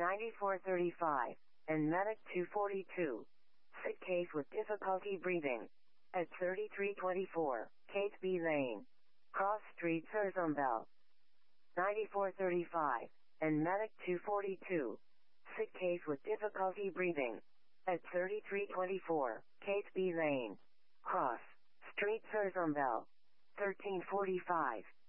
9435, and Medic 242. Sick case with difficulty breathing. At 3324, Kate B. Lane. Cross Street, Curzon-Belle. 9435, and Medic 242. Sick case with difficulty breathing. At 3324, Kate B. Lane. Cross Street, Curzon-Belle. 1345.